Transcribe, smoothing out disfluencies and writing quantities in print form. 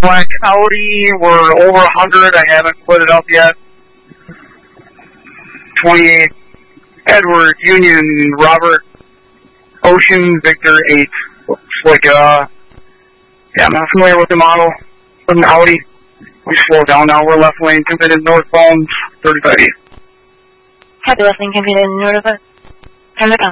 Black Audi, we're over 100. I haven't put it up yet. 28 Edward Union Robert Ocean Victor 8. Looks like yeah, I'm not familiar with the model of an Audi. We slow down now. We're left lane committed northbound 35 east. Copy, left lane committed northbound. Turn it on.